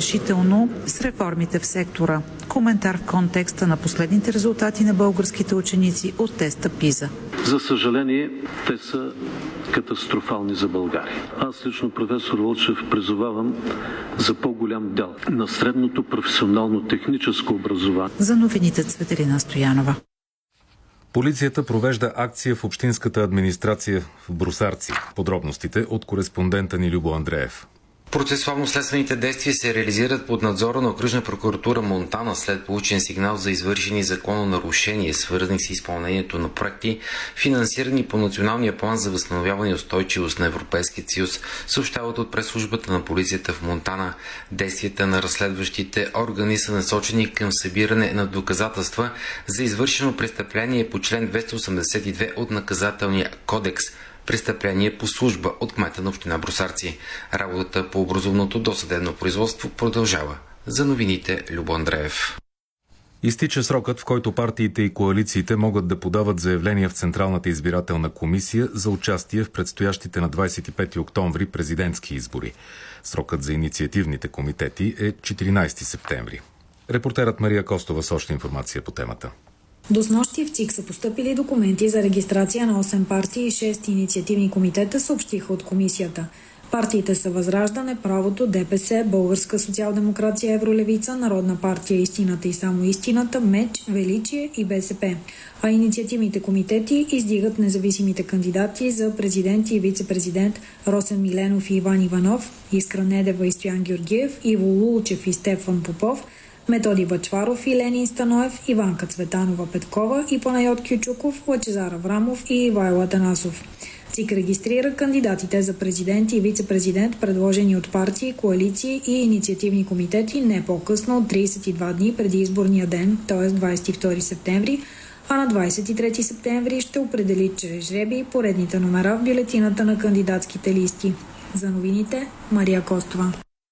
съвършително с реформите в сектора. Коментар в контекста на последните резултати на българските ученици от теста ПИЗа. За съжаление, те са катастрофални за България. Аз лично, професор Вълчев, призовавам за по-голям дял на средното професионално техническо образование. За новините Цветелина Стоянова. Полицията провежда акция в общинската администрация в Брусарци. Подробностите от кореспондента ни Любо Андреев. Процесуално-следствените действия се реализират под надзора на Окръжна прокуратура Монтана след получен сигнал за извършени закононарушения, свързани с изпълнението на проекти, финансирани по Националния план за възстановяване и устойчивост на Европейския съюз, съобщават от пресслужбата на полицията в Монтана. Действията на разследващите органи са насочени към събиране на доказателства за извършено престъпление по член 282 от Наказателния кодекс. Престъпление по служба от кмета на община Брусарци. Работата по образуваното досъдебно производство продължава. За новините Любо Андреев. Изтича срокът, в който партиите и коалициите могат да подават заявления в Централната избирателна комисия за участие в предстоящите на 25 октомври президентски избори. Срокът за инициативните комитети е 14 септември. Репортерът Мария Костова с още информация по темата. До снощи в ЦИК са постъпили документи за регистрация на 8 партии и 6 инициативни комитета, съобщиха от комисията. Партиите са Възраждане, Правото, ДПС, Българска социал-демокрация, Евролевица, Народна партия Истината и само истината, МЕЧ, Величие и БСП. А инициативните комитети издигат независимите кандидати за президент и вице-президент Росен Миленов и Иван Иванов, Искра Недева и Стоян Георгиев, Иво Лулчев и Стефан Попов, Методи Бъчваров и Ленин Станоев, Иванка Цветанова Петкова и Панайот Кючуков, Лъчезар Аврамов и Ивайло Атанасов. ЦИК регистрира кандидатите за президент и вице-президент, предложени от партии, коалиции и инициативни комитети не по-късно от 32 дни преди изборния ден, т.е. 22 септември, а на 23 септември ще определи чрез жребий поредните номера в бюлетината на кандидатските листи. За новините Мария Костова.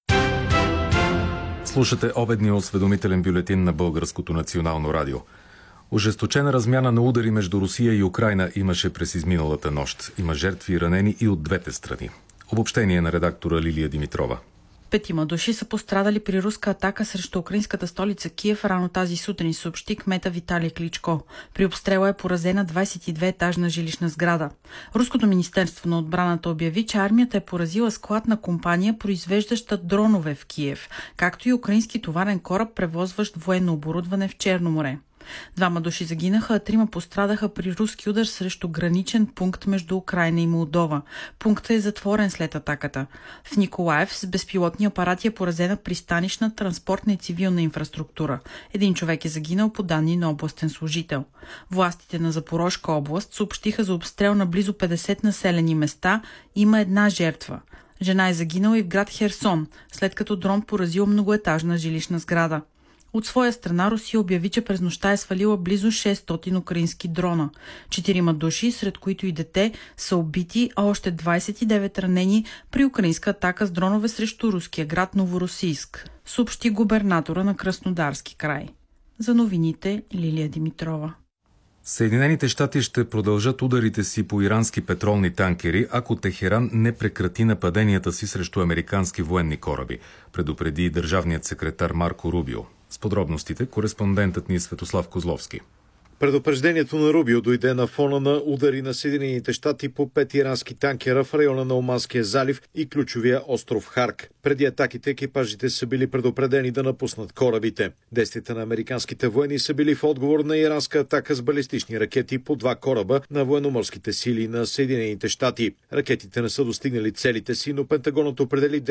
Слушате обедния осведомителен бюлетин на Българското национално радио. Ожесточена размяна на удари между Русия и Украйна имаше през изминалата нощ. Има жертви и ранени и от двете страни. Обобщение на редактора Лилия Димитрова. 5 души са пострадали при руска атака срещу украинската столица Киев рано тази сутрин, съобщи кмета Виталий Кличко. При обстрела е поразена 22-етажна жилищна сграда. Руското министерство на отбраната обяви, че армията е поразила складна компания, произвеждаща дронове в Киев, както и украински товарен кораб, превозващ военно оборудване в Черно море. 2 души загинаха, а 3 пострадаха при руски удар срещу граничен пункт между Украйна и Молдова. Пунктът е затворен след атаката. В Николаев с безпилотни апарати е поразена пристанищна, транспортна и цивилна инфраструктура. 1 човек е загинал по данни на областен служител. Властите на Запорожка област съобщиха за обстрел на близо 50 населени места. Има 1 жертва. Жена е загинала и в град Херсон, след като дрон поразил многоетажна жилищна сграда. От своя страна Русия обяви, че през нощта е свалила близо 600 украински дрона. 4 души, сред които и дете, са убити, а още 29 ранени при украинска атака с дронове срещу руския град Новоросийск, съобщи губернатора на Краснодарски край. За новините Лилия Димитрова. Съединените щати ще продължат ударите си по ирански петролни танкери, ако Техеран не прекрати нападенията си срещу американски военни кораби, предупреди държавният секретар Марко Рубио. С подробностите кореспондентът ни Светослав Козловски. Предупреждението на Рубио дойде на фона на удари на Съединените щати по 5 ирански танкера в района на Оманския залив и ключовия остров Харк. Преди атаките екипажите са били предупредени да напуснат корабите. Действията на американските военни са били в отговор на иранска атака с балистични ракети по 2 кораба на военноморските сили на Съединените щати. Ракетите не са достигнали целите си, но Пентагонът определи